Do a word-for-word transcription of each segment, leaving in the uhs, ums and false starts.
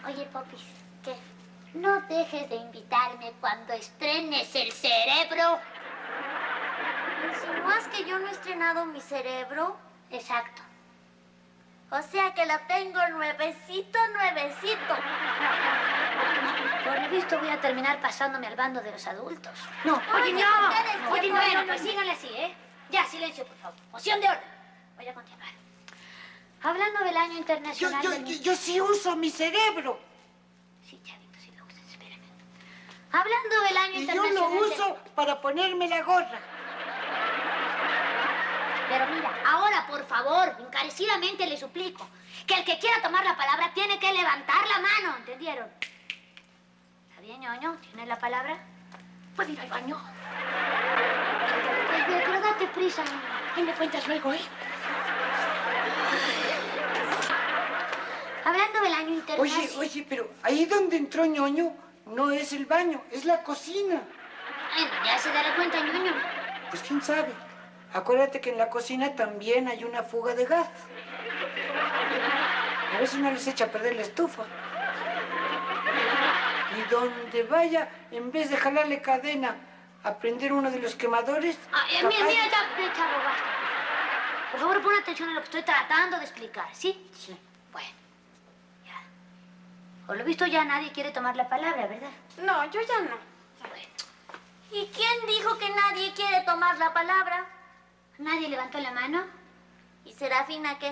Oye, Popis, ¿qué? No dejes de invitarme cuando estrenes el cerebro. ¿Insinúas que yo no he estrenado mi cerebro? Exacto. O sea que la tengo nuevecito, nuevecito. Por lo visto voy a terminar pasándome al bando de los adultos. No, oye, Oye, no. ustedes, Oye, yo no, no, no, no, pues síganle así, ¿eh? Ya, silencio, por favor. Moción de orden. Voy a continuar. Hablando del año Yo, internacional yo, del... yo, yo sí uso mi cerebro. Sí, chavito, sí lo usas, espérame. Hablando del año Y yo internacional lo del- uso para ponerme la gorra. Pero mira, ahora, por favor, encarecidamente le suplico que el que quiera tomar la palabra tiene que levantar la mano, ¿entendieron? ¿Está bien, ñoño? ¿Tienes la palabra? ¿Puedo ir al baño? Pues bien, pero date prisa, ñoño. Ahí me cuentas luego, ¿eh? Hablando del año internacional... Oye, oye, pero ahí donde entró ñoño no es el baño, es la cocina. Bueno, ya se dará cuenta, ñoño. Pues quién sabe. Acuérdate que en la cocina también hay una fuga de gas. A ver si no les echa a perder la estufa. Y donde vaya, en vez de jalarle cadena a prender uno de los quemadores... Ah, eh, capaz- mira, mira, ya, ya, chavo, basta. Por favor, pon atención a lo que estoy tratando de explicar, ¿sí? Sí. Bueno, ya. Por lo visto ya nadie quiere tomar la palabra, ¿verdad? No, yo ya no. Bueno, ¿Y quién dijo que nadie quiere tomar la palabra? ¿nadie levantó la mano? ¿Y Serafina qué?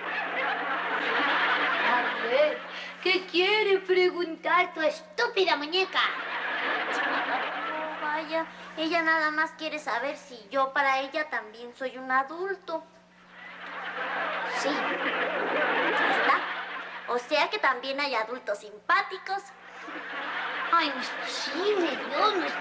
A ver, ¿qué quiere preguntar tu estúpida muñeca? Oh, vaya, ella nada más quiere saber si yo para ella también soy un adulto. Sí. ¿Ya está? O sea que también hay adultos simpáticos. Ay, no es posible, Dios, no es